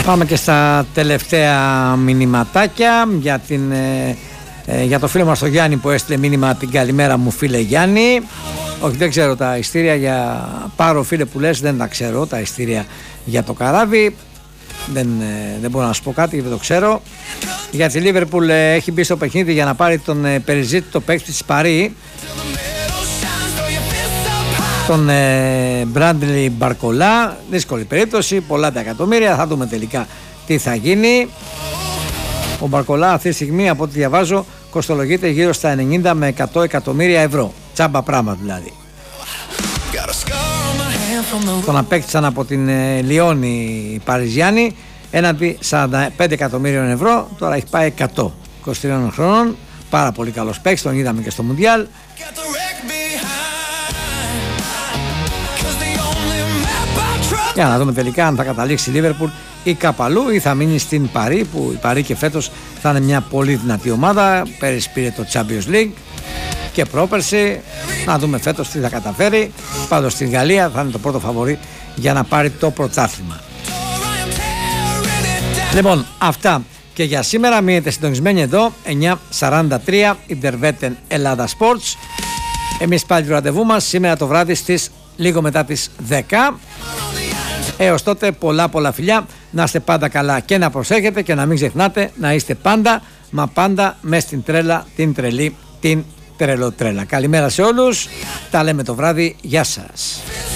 Πάμε και στα τελευταία μηνυματάκια για το φίλο μας τον Γιάννη που έστειλε μήνυμα την καλημέρα μου φίλε Γιάννη. Όχι, δεν ξέρω τα ειστήρια για Πάρο, φίλε που λες, δεν τα ξέρω τα ειστήρια για το καράβι. Δεν μπορώ να σου πω κάτι, δεν το ξέρω. Για τη Λίβερπουλ έχει μπει στο παιχνίδι για να πάρει τον περιζήτητο παίκτη της Παρί, τον Μπράντλι Μπαρκολά. Δύσκολη περίπτωση, πολλά τα εκατομμύρια, θα δούμε τελικά τι θα γίνει. Ο Μπαρκολά αυτή τη στιγμή, από ό,τι διαβάζω, κοστολογείται γύρω στα 90 με 100 εκατομμύρια ευρώ. Τσάμπα πράγμα δηλαδή. Τον απέκτησαν από την Λιόνι οι Παριζιάνοι έναντι 45 εκατομμύριων ευρώ. Τώρα έχει πάει 100, 23 χρονών. Πάρα πολύ καλός παίκτης, τον είδαμε και στο Μουντιάλ. Για να δούμε τελικά αν θα καταλήξει η Λίβερπουλ ή κάπου αλλού ή θα μείνει στην Παρί, που η Παρί και φέτος θα είναι μια πολύ δυνατή ομάδα. Πέρυσι πήρε το Champions League και πρόπερση. Να δούμε φέτος τι θα καταφέρει. Πάντως στην Γαλλία θα είναι το πρώτο φαβορί για να πάρει το πρωτάθλημα. Λοιπόν, αυτά και για σήμερα. Μείνετε συντονισμένοι εδώ 9:43 Ιντερβέτεν Ελλάδα Sports. Εμείς πάλι το ραντεβού μας σήμερα το βράδυ στις λίγο μετά τις 10. Έως τότε πολλά φιλιά, να είστε πάντα καλά και να προσέχετε και να μην ξεχνάτε να είστε πάντα, μα πάντα μες στην τρέλα, την τρελή, την τρελοτρέλα. Καλημέρα σε όλους, τα λέμε το βράδυ, γεια σας.